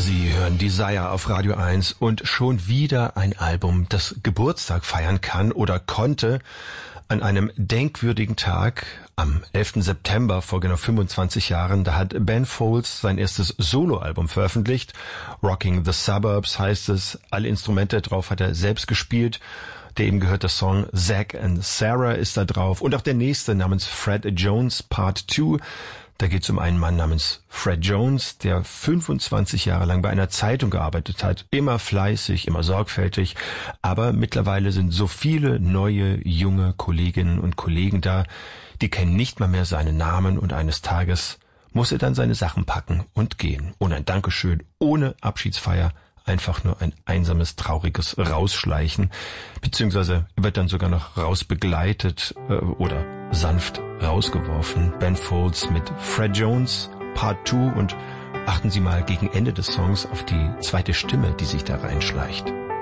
Sie hören Desire auf Radio 1 und schon wieder ein Album, das Geburtstag feiern kann oder konnte. An einem denkwürdigen Tag, am 11. September vor genau 25 Jahren, da hat Ben Folds sein erstes Soloalbum veröffentlicht. Rocking the Suburbs heißt es. Alle Instrumente drauf hat er selbst gespielt. Der eben gehörte Song Zack and Sarah ist da drauf. Und auch der nächste namens Fred Jones Part 2. Da geht es um einen Mann namens Fred Jones, der 25 Jahre lang bei einer Zeitung gearbeitet hat. Immer fleißig, immer sorgfältig. Aber mittlerweile sind so viele neue, junge Kolleginnen und Kollegen da, die kennen nicht mal mehr seinen Namen. Und eines Tages muss er dann seine Sachen packen und gehen. Ohne ein Dankeschön, ohne Abschiedsfeier. Einfach nur ein einsames, trauriges Rausschleichen, beziehungsweise wird dann sogar noch rausbegleitet oder sanft rausgeworfen. Ben Folds mit Fred Jones, Part 2, und achten Sie mal gegen Ende des Songs auf die zweite Stimme, die sich da reinschleicht.